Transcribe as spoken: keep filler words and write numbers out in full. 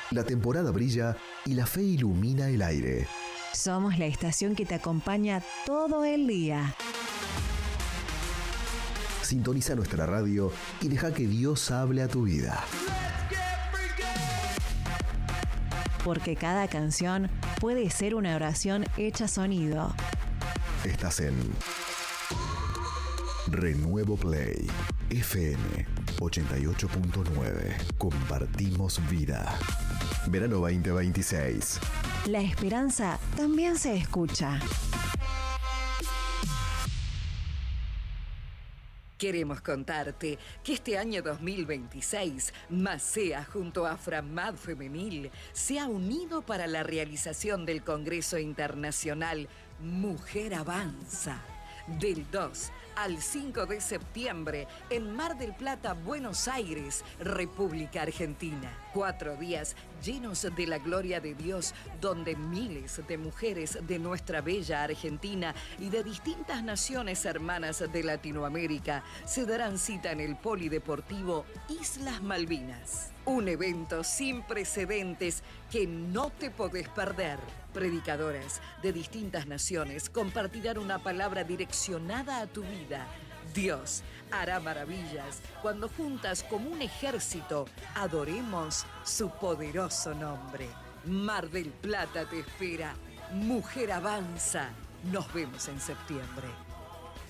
La temporada brilla y la fe ilumina el aire. Somos la estación que te acompaña todo el día. Sintoniza nuestra radio y deja que Dios hable a tu vida. Porque cada canción puede ser una oración hecha sonido. Estás en Renuevo Play, F M ochenta y ocho punto nueve. Compartimos vida. Verano veinte veintiséis. La esperanza también se escucha. Queremos contarte que este año dos mil veintiséis, Macea junto a Framad Femenil se ha unido para la realización del Congreso Internacional Mujer Avanza. Del dos al cinco de septiembre en Mar del Plata, Buenos Aires, República Argentina. Cuatro días llenos de la gloria de Dios, donde miles de mujeres de nuestra bella Argentina y de distintas naciones hermanas de Latinoamérica se darán cita en el Polideportivo Islas Malvinas. Un evento sin precedentes que no te podés perder. Predicadoras de distintas naciones compartirán una palabra direccionada a tu vida. Dios hará maravillas cuando juntas como un ejército adoremos su poderoso nombre. Mar del Plata te espera. Mujer Avanza. Nos vemos en septiembre.